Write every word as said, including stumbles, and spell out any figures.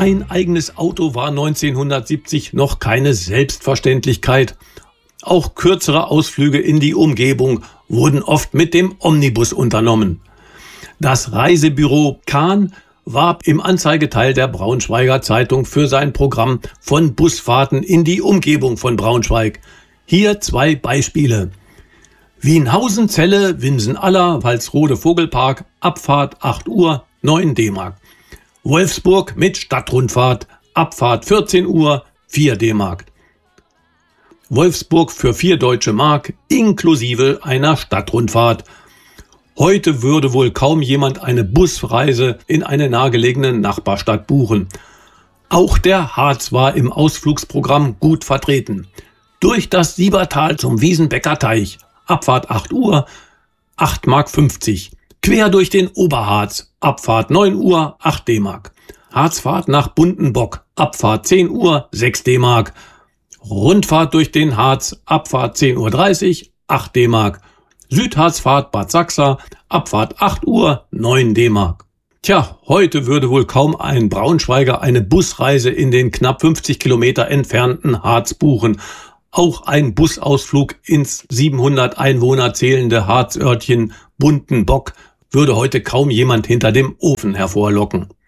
Ein eigenes Auto war neunzehnhundertsiebzig noch keine Selbstverständlichkeit. Auch kürzere Ausflüge in die Umgebung wurden oft mit dem Omnibus unternommen. Das Reisebüro Kahn warb im Anzeigeteil der Braunschweiger Zeitung für sein Programm von Busfahrten in die Umgebung von Braunschweig. Hier zwei Beispiele. Wienhausen-Celle, Winsen-Aller, Walsrode Vogelpark, Abfahrt acht Uhr, neun D-Mark. Wolfsburg mit Stadtrundfahrt, Abfahrt vierzehn Uhr, vier D-Mark. Wolfsburg für vier deutsche Mark, inklusive einer Stadtrundfahrt. Heute würde wohl kaum jemand eine Busreise in eine nahegelegene Nachbarstadt buchen. Auch der Harz war im Ausflugsprogramm gut vertreten. Durch das Siebertal zum Wiesenbecker Teich, Abfahrt acht Uhr, acht Mark fünfzig. Quer durch den Oberharz, Abfahrt neun Uhr, acht D-Mark. Harzfahrt nach Buntenbock, Abfahrt zehn Uhr, sechs D-Mark. Rundfahrt durch den Harz, Abfahrt zehn Uhr dreißig, acht D-Mark. Südharzfahrt Bad Sachsa, Abfahrt acht Uhr, neun D-Mark. Tja, heute würde wohl kaum ein Braunschweiger eine Busreise in den knapp fünfzig Kilometer entfernten Harz buchen. Auch ein Busausflug ins siebenhundert Einwohner zählende Harzörtchen Buntenbock würde heute kaum jemand hinter dem Ofen hervorlocken.